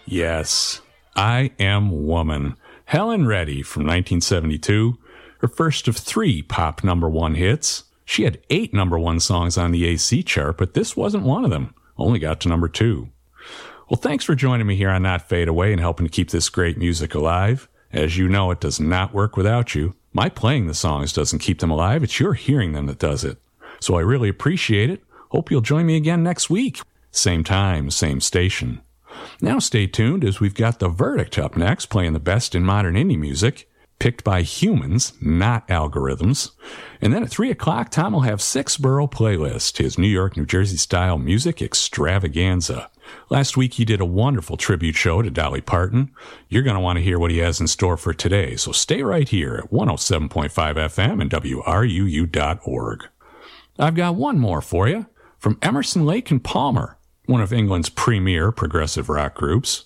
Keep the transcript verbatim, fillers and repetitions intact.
Yes, I Am Woman. Helen Reddy from nineteen seventy-two, her first of three pop number one hits. She had eight number one songs on the A C chart, but this wasn't one of them. Only got to number two. Well, thanks for joining me here on Not Fade Away and helping to keep this great music alive. As you know, it does not work without you. My playing the songs doesn't keep them alive. It's your hearing them that does it. So I really appreciate it. Hope you'll join me again next week. Same time, same station. Now stay tuned as we've got The Verdict up next, playing the best in modern indie music, picked by humans, not algorithms. And then at three o'clock, Tom will have Six Borough Playlist, his New York, New Jersey-style music extravaganza. Last week, he did a wonderful tribute show to Dolly Parton. You're going to want to hear what he has in store for today, so stay right here at one oh seven point five F M and W R U U dot org. I've got one more for you from Emerson, Lake and Palmer, one of England's premier progressive rock groups.